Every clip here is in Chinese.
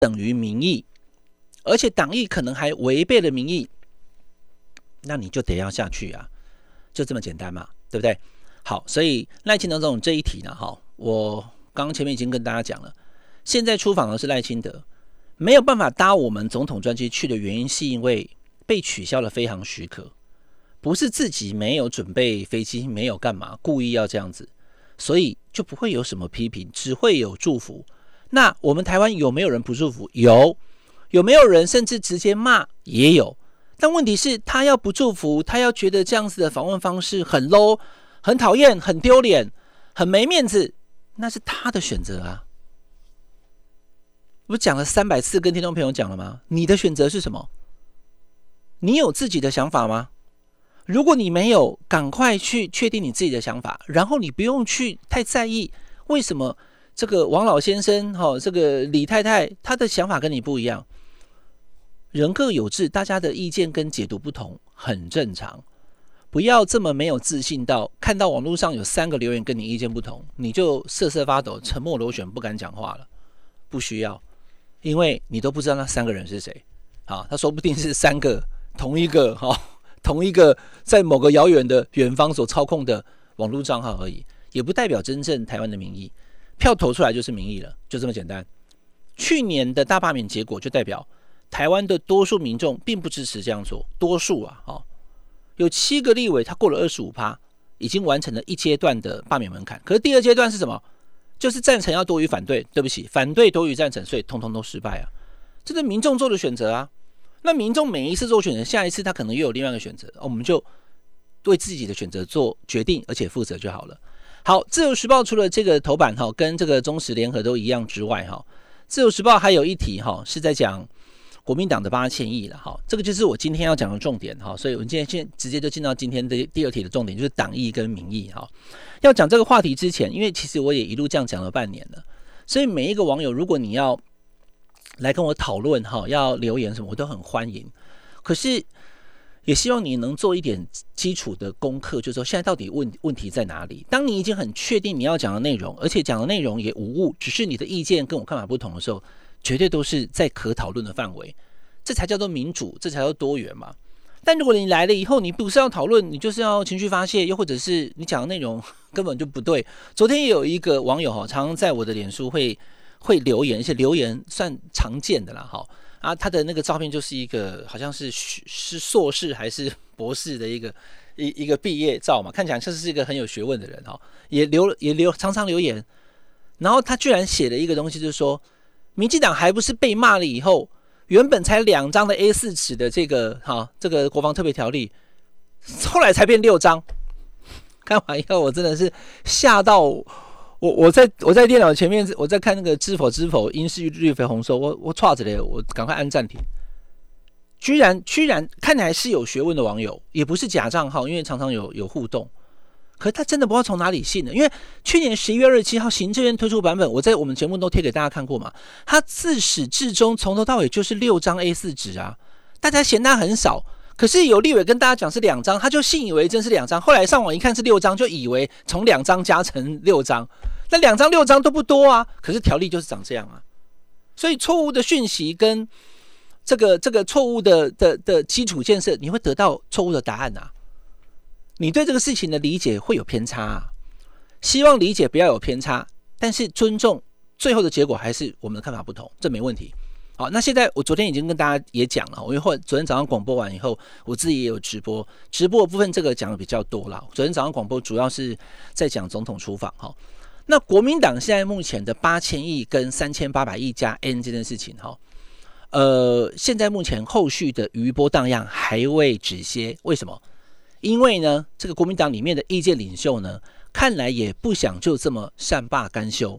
等于民意，而且党意可能还违背了民意，那你就得要下去啊，就这么简单嘛，对不对？好，所以赖清德总统这一题呢，我刚刚前面已经跟大家讲了，现在出访的是赖清德，没有办法搭我们总统专机去的原因，是因为被取消了飞航许可，不是自己没有准备飞机，没有干嘛，故意要这样子，所以就不会有什么批评，只会有祝福。那我们台湾有没有人不祝福？有没有人甚至直接骂？也有。但问题是，他要不祝福，他要觉得这样子的访问方式很 low、很讨厌、很丢脸、很没面子，那是他的选择啊。我讲了300次，跟听众朋友讲了吗？你的选择是什么？你有自己的想法吗？如果你没有，赶快去确定你自己的想法，然后你不用去太在意为什么这个王老先生、这个李太太他的想法跟你不一样。人各有志，大家的意见跟解读不同，很正常。不要这么没有自信到看到网络上有3个留言跟你意见不同，你就瑟瑟发抖、沉默螺旋，不敢讲话了。不需要，因为你都不知道那3个人是谁。他说不定是3个同一个在某个遥远的远方所操控的网络账号而已，也不代表真正台湾的民意。票投出来就是民意了，就这么简单。去年的大罢免结果就代表台湾的多数民众并不支持这样做，多数有7个立委他过了 25%， 已经完成了一阶段的罢免门槛。可是第2阶段是什么？就是赞成要多于反对，对不起，反对多于赞成，所以通通都失败啊。这是民众做的选择啊。那民众每一次做选择，下一次他可能又有另外一个选择，我们就对自己的选择做决定，而且负责就好了。好，自由时报除了这个头版跟这个中时联合都一样之外，自由时报还有一题是在讲国民党的8000亿了，这个就是我今天要讲的重点，所以我们今天直接就进到今天的第2题的重点，就是党意跟民意。要讲这个话题之前，因为其实我也一路这样讲了半年了，所以每一个网友，如果你要来跟我讨论，要留言什么，我都很欢迎。可是也希望你能做一点基础的功课，就是说现在到底问题在哪里？当你已经很确定你要讲的内容，而且讲的内容也无误，只是你的意见跟我看法不同的时候，绝对都是在可讨论的范围，这才叫做民主，这才叫做多元嘛。但如果你来了以后，你不是要讨论，你就是要情绪发泄，又或者是你讲的内容根本就不对。昨天也有一个网友常常在我的脸书会留言，而且留言算常见的啦，他的那个照片就是一个好像是硕士还是博士的一个毕业照嘛，看起来像是一个很有学问的人，也常常留言。然后他居然写了一个东西，就是说民进党还不是被骂了以后，原本才2张的 A4 纸的这个国防特别条例，后来才变6张。看完以后我真的是吓到我在电脑前面，我在看那个知否应是绿肥红瘦，我唰着嘞，我赶快按暂停。居然看起来是有学问的网友，也不是假账号，因为常常有互动。可是他真的不知道从哪里信的，因为去年11月27号行政院推出版本，我在我们节目都贴给大家看过嘛，他自始至终从头到尾就是6张 A4 纸啊，大家嫌他很少。可是有立委跟大家讲是2张，他就信以为真是2张，后来上网一看是6张，就以为从2张加成6张，那2张6张都不多啊，可是条例就是长这样啊。所以错误的讯息跟这个错误的基础建设，你会得到错误的答案啊。你对这个事情的理解会有偏差啊，希望理解不要有偏差，但是尊重最后的结果还是我们的看法不同，这没问题。好，那现在我昨天已经跟大家也讲了，因为昨天早上广播完以后，我自己也有直播的部分，这个讲的比较多啦。昨天早上广播主要是在讲总统出访。那国民党现在目前的8000亿跟3800亿加 N 这件事情，现在目前后续的余波荡漾还未止歇，为什么？因为呢，这个国民党里面的意见领袖呢，看来也不想就这么善罢甘休。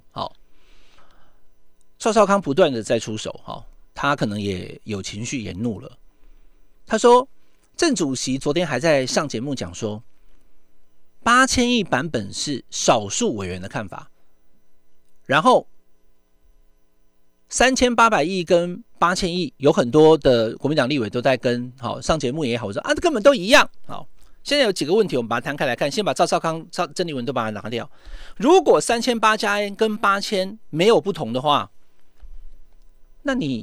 赵少康不断的在出手，他可能也有情绪也怒了。他说，郑主席昨天还在上节目讲说，8000亿版本是少数委员的看法，然后3800亿跟8000亿有很多的国民党立委都在跟上节目也好，我说根本都一样。现在有几个问题，我们把它摊开来看。先把赵少康、郑丽文都把它拿掉。如果3800加 N 跟8000没有不同的话， 那你